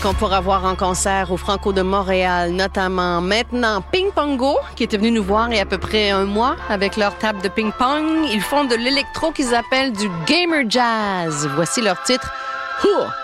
qu'on pourra voir en concert au Franco de Montréal, notamment maintenant Ping Pongo, qui était venu nous voir il y a à peu près un mois avec leur table de ping-pong. Ils font de l'électro qu'ils appellent du gamer jazz. Voici leur titre, Huh!